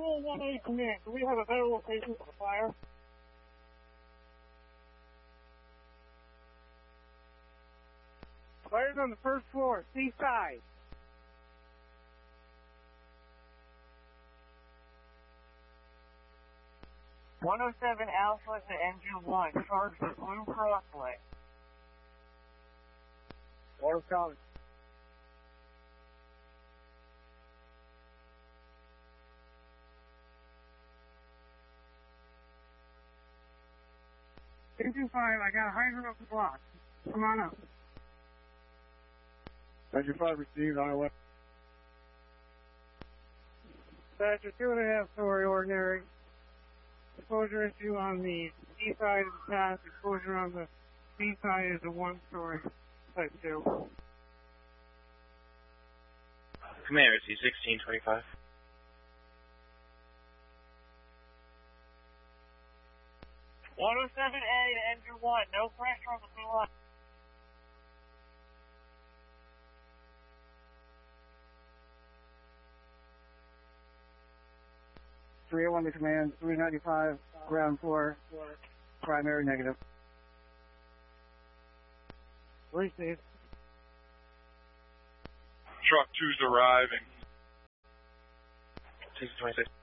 201A command, do we have a better location for the fire? Fire's on the first floor, C side. "107 Alpha to Engine 1, charge for Blue Crossway." Order coming. Engine 5, I got a hydrant up the block. Come on up. Engine 5 received on our way. That's a 2.5-story ordinary. Exposure issue on the D side of the path. Exposure on the B side is a 1-story type 2. Commander, C 1625. "107A to Engine 1, no pressure on the blue line." 301 to command, 395, ground floor, primary negative. Receive. Truck 2's arriving. 626.